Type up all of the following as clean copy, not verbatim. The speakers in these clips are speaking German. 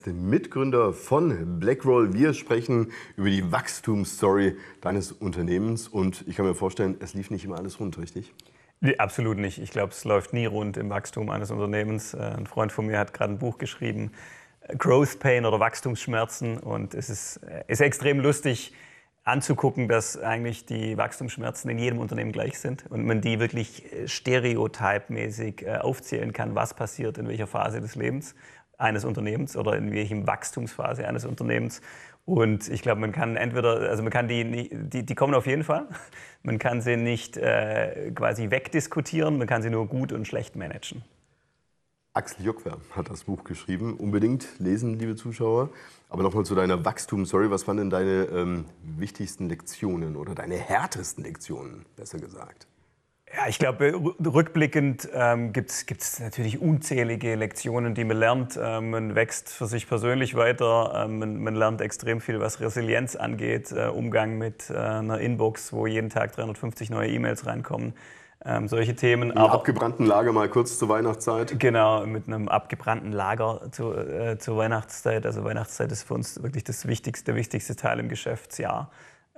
Den Mitgründer von Blackroll. Wir sprechen über die Wachstumsstory deines Unternehmens und ich kann mir vorstellen, es lief nicht immer alles rund, richtig? Nee, absolut nicht. Ich glaube, es läuft nie rund im Wachstum eines Unternehmens. Ein Freund von mir hat gerade ein Buch geschrieben, Growth Pain oder Wachstumsschmerzen. Und es ist extrem lustig anzugucken, dass eigentlich die Wachstumsschmerzen in jedem Unternehmen gleich sind und man die wirklich stereotypmäßig aufzählen kann, was passiert in welcher Phase des Lebens eines Unternehmens oder in welchem Wachstumsphase eines Unternehmens. Und ich glaube, man kann entweder, also man kann die kommen auf jeden Fall. Man kann sie nicht quasi wegdiskutieren, man kann sie nur gut und schlecht managen. Axel Jockwer hat das Buch geschrieben. Unbedingt lesen, liebe Zuschauer. Aber nochmal zu deiner Wachstumsstory. Was waren denn deine wichtigsten Lektionen oder deine härtesten Lektionen, besser gesagt? Ja, ich glaube, rückblickend gibt es natürlich unzählige Lektionen, die man lernt. Man wächst für sich persönlich weiter. Man lernt extrem viel, was Resilienz angeht. Umgang mit einer Inbox, wo jeden Tag 350 neue E-Mails reinkommen. Solche Themen. Im abgebrannten Lager mal kurz zur Weihnachtszeit. Genau, mit einem abgebrannten Lager zur Weihnachtszeit. Also Weihnachtszeit ist für uns wirklich der wichtigste Teil im Geschäftsjahr.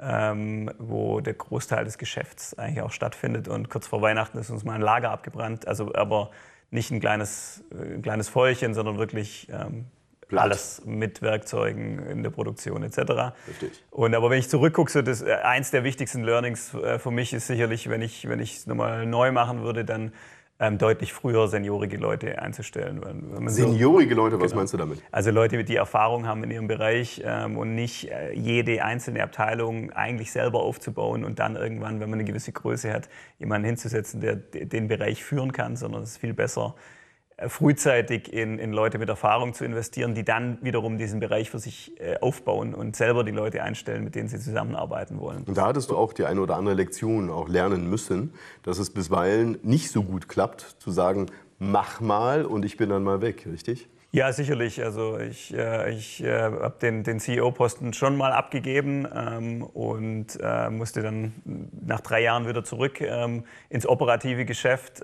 Wo der Großteil des Geschäfts eigentlich auch stattfindet. Und kurz vor Weihnachten ist uns mal ein Lager abgebrannt, also aber nicht ein kleines Feuerchen, sondern wirklich alles mit Werkzeugen in der Produktion etc. Richtig. Und aber wenn ich zurückgucke, so eins der wichtigsten Learnings für mich ist sicherlich, wenn ich es nochmal neu machen würde, dann deutlich früher seniorige Leute einzustellen. Seniorige Leute, was Genau. meinst du damit? Also Leute, die Erfahrung haben in ihrem Bereich und nicht jede einzelne Abteilung eigentlich selber aufzubauen und dann irgendwann, wenn man eine gewisse Größe hat, jemanden hinzusetzen, der den Bereich führen kann, sondern es ist viel besser, frühzeitig in Leute mit Erfahrung zu investieren, die dann wiederum diesen Bereich für sich aufbauen und selber die Leute einstellen, mit denen sie zusammenarbeiten wollen. Und da hattest du auch die eine oder andere Lektion auch lernen müssen, dass es bisweilen nicht so gut klappt, zu sagen, mach mal und ich bin dann mal weg, richtig? Ja, sicherlich. Also ich habe den CEO-Posten schon mal abgegeben und musste dann nach 3 Jahren wieder zurück ins operative Geschäft.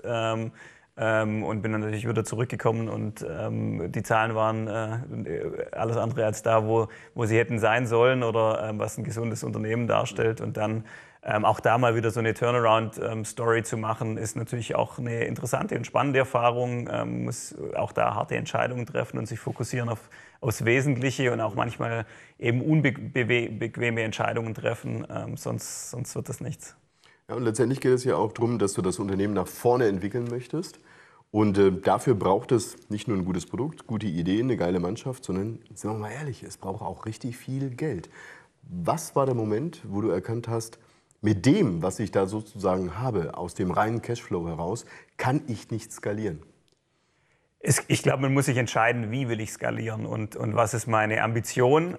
Und bin dann natürlich wieder zurückgekommen und die Zahlen waren alles andere als da, wo sie hätten sein sollen oder was ein gesundes Unternehmen darstellt. Und dann auch da mal wieder so eine Turnaround-Story zu machen, ist natürlich auch eine interessante und spannende Erfahrung. Muss auch da harte Entscheidungen treffen und sich fokussieren aufs Wesentliche und auch manchmal eben unbequeme Entscheidungen treffen, sonst wird das nichts. Ja, und letztendlich geht es ja auch darum, dass du das Unternehmen nach vorne entwickeln möchtest. Und dafür braucht es nicht nur ein gutes Produkt, gute Ideen, eine geile Mannschaft, sondern, sind wir mal ehrlich, es braucht auch richtig viel Geld. Was war der Moment, wo du erkannt hast, mit dem, was ich da sozusagen habe, aus dem reinen Cashflow heraus, kann ich nicht skalieren? Ich glaube, man muss sich entscheiden, wie will ich skalieren und was ist meine Ambition.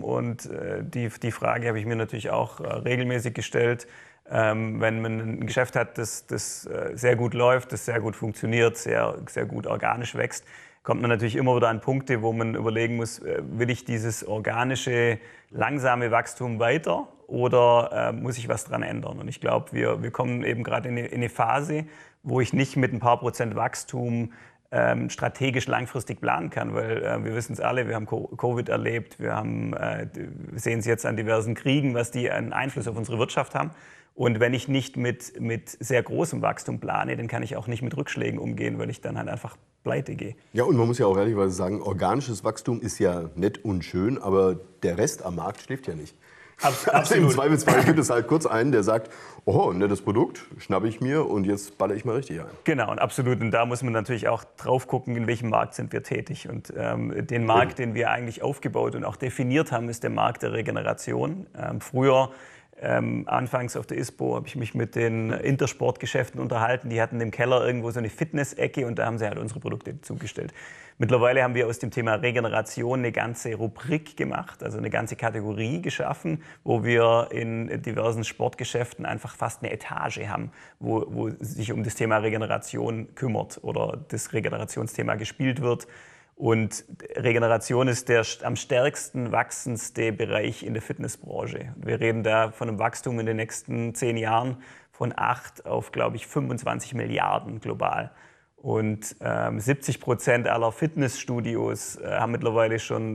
Die Frage habe ich mir natürlich auch regelmäßig gestellt. Wenn man ein Geschäft hat, das sehr gut läuft, das sehr gut funktioniert, sehr gut organisch wächst, kommt man natürlich immer wieder an Punkte, wo man überlegen muss, will ich dieses organische, langsame Wachstum weiter oder muss ich was dran ändern? Und ich glaube, wir kommen eben gerade in eine Phase, wo ich nicht mit ein paar Prozent Wachstum strategisch langfristig planen kann, weil wir wissen es alle, wir haben Covid erlebt, wir sehen es jetzt an diversen Kriegen, was die einen Einfluss auf unsere Wirtschaft haben. Und wenn ich nicht mit sehr großem Wachstum plane, dann kann ich auch nicht mit Rückschlägen umgehen, weil ich dann halt einfach pleite gehe. Ja, und man muss ja auch ehrlicherweise sagen, organisches Wachstum ist ja nett und schön, aber der Rest am Markt schläft ja nicht. Also im Zweifelsfall gibt es halt kurz einen, der sagt, oh, nettes Produkt, schnappe ich mir und jetzt baller ich mal richtig ein. Genau, und absolut. Und da muss man natürlich auch drauf gucken, in welchem Markt sind wir tätig. Und den Markt, den wir eigentlich aufgebaut und auch definiert haben, ist der Markt der Regeneration. Früher anfangs auf der ISPO habe ich mich mit den Intersportgeschäften unterhalten. Die hatten im Keller irgendwo so eine Fitness-Ecke und da haben sie halt unsere Produkte zugestellt. Mittlerweile haben wir aus dem Thema Regeneration eine ganze Rubrik gemacht, also eine ganze Kategorie geschaffen, wo wir in diversen Sportgeschäften einfach fast eine Etage haben, wo sich um das Thema Regeneration kümmert oder das Regenerationsthema gespielt wird. Und Regeneration ist der am stärksten wachsendste Bereich in der Fitnessbranche. Wir reden da von einem Wachstum in den nächsten 10 Jahren von 8 auf, glaube ich, 25 Milliarden global. Und 70% aller Fitnessstudios haben mittlerweile schon